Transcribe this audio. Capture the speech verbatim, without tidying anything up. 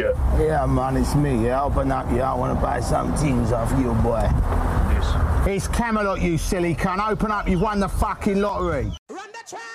yeah? Yeah, man, it's me. Yeah, open up. Yeah, I want to buy some things off you, boy. Yes. It's Camelot, you silly cunt. Open up. You've won the fucking lottery.